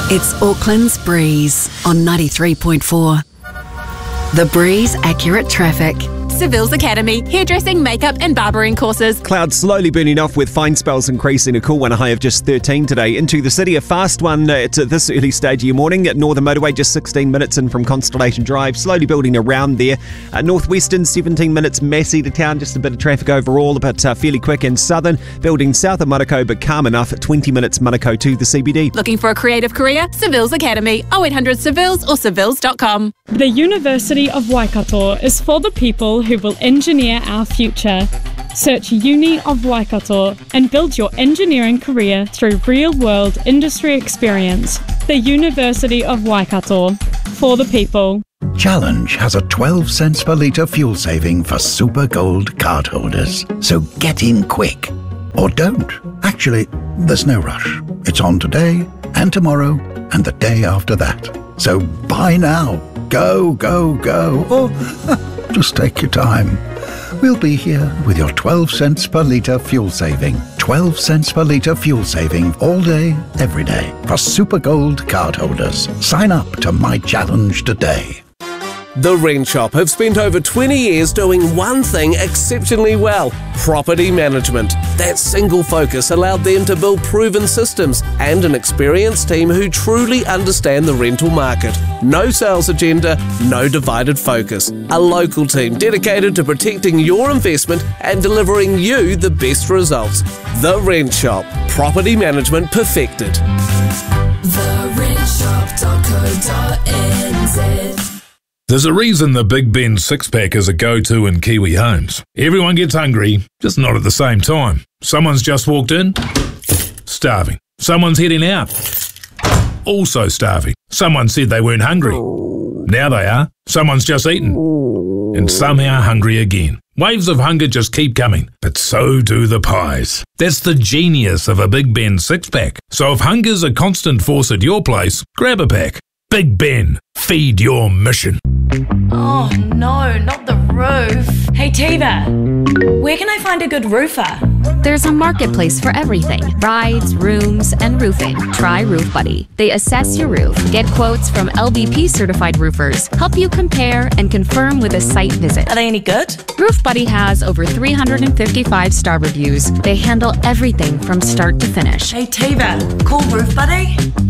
It's Auckland's Breeze on 93.4. The Breeze Accurate Traffic. Seville's Academy, hairdressing, makeup and barbering courses. Clouds slowly burning off with fine spells increasing. A cool one, a high of just 13 today. Into the city, a fast one at this early stage of your morning. At Northern Motorway, just 16 minutes in from Constellation Drive. Slowly building around there. Northwestern, 17 minutes. Massey to town, just a bit of traffic overall, but fairly quick. And Southern, building south of Manukau, but calm enough. 20 minutes Manukau to the CBD. Looking for a creative career? Seville's Academy, 0800 Sevilles or sevilles.com. The University of Waikato is for the people who will engineer our future. Search Uni of Waikato and build your engineering career through real-world industry experience. The University of Waikato, for the people. Challenge has a 12 cents per litre fuel saving for Super Gold cardholders. So get in quick. Or don't. Actually, there's no rush. It's on today and tomorrow and the day after that. So buy now. Go, go, go. Oh, just take your time. We'll be here with your 12 cents per litre fuel saving. 12 cents per litre fuel saving all day, every day for Super Gold cardholders. Sign up to My Challenge today. The Rent Shop have spent over 20 years doing one thing exceptionally well: property management. That single focus allowed them to build proven systems and an experienced team who truly understand the rental market. No sales agenda, no divided focus. A local team dedicated to protecting your investment and delivering you the best results. The Rent Shop. Property management perfected. TheRentShop.co.nz. There's a reason the Big Ben six-pack is a go-to in Kiwi homes. Everyone gets hungry, just not at the same time. Someone's just walked in, starving. Someone's heading out, also starving. Someone said they weren't hungry. Now they are. Someone's just eaten, and somehow hungry again. Waves of hunger just keep coming, but so do the pies. That's the genius of a Big Ben six-pack. So if hunger's a constant force at your place, grab a pack. Big Ben, feed your mission. Oh no, not the roof. Hey Tiva, where can I find a good roofer? There's a marketplace for everything. Rides, rooms, and roofing. Try Roof Buddy. They assess your roof, get quotes from LVP certified roofers, help you compare and confirm with a site visit. Are they any good? Roof Buddy has over 355 star reviews. They handle everything from start to finish. Hey Tiva, call Roof Buddy.